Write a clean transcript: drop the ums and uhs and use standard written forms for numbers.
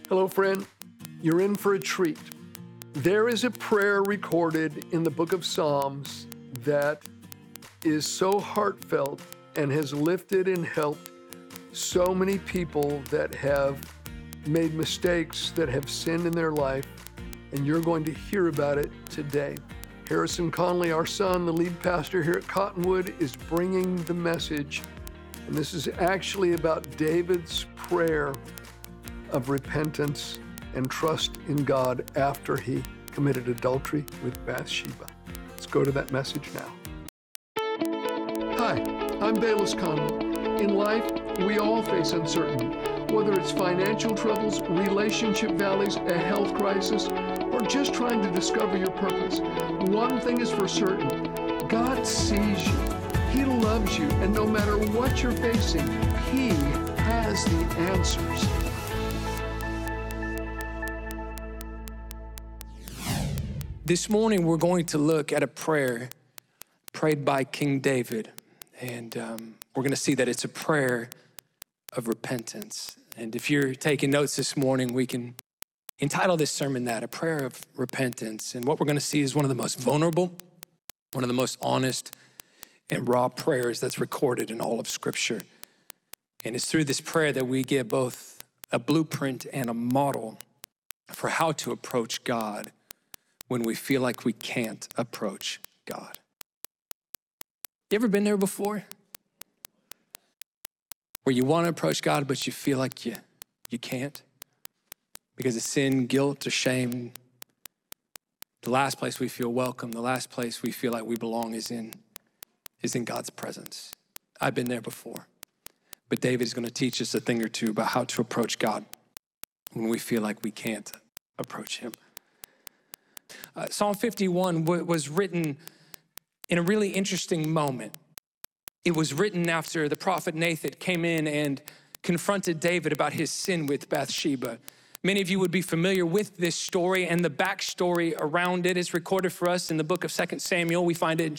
Hello, friend. You're in for a treat. There is a prayer recorded in the book of Psalms that is so heartfelt and has lifted and helped so many people that have made mistakes, that have sinned in their life, and you're going to hear about it today. Harrison Conley, our son, the lead pastor here at Cottonwood, is bringing the message, and this is actually about David's prayer of repentance and trust in God after he committed adultery with Bathsheba. Let's go to that message now. Hi, I'm Bayless Conley. In life, we all face uncertainty, whether it's financial troubles, relationship valleys, a health crisis, or just trying to discover your purpose. One thing is for certain, God sees you. He loves you, and no matter what you're facing, He has the answers. This morning, we're going to look at a prayer prayed by King David. And we're going to see that it's a prayer of repentance. And if you're taking notes this morning, we can entitle this sermon that, a prayer of repentance. And what we're going to see is one of the most vulnerable, one of the most honest and raw prayers that's recorded in all of Scripture. And it's through this prayer that we get both a blueprint and a model for how to approach God when we feel like we can't approach God. You ever been there before? Where you want to approach God, but you feel like you can't? Because of sin, guilt, or shame. The last place we feel welcome, the last place we feel like we belong is in God's presence. I've been there before. But David is going to teach us a thing or two about how to approach God when we feel like we can't approach Him. Psalm 51 was written in a really interesting moment. It was written after the prophet Nathan came in and confronted David about his sin with Bathsheba. Many of you would be familiar with this story, and the backstory around it is recorded for us in the book of 2 Samuel. We find it in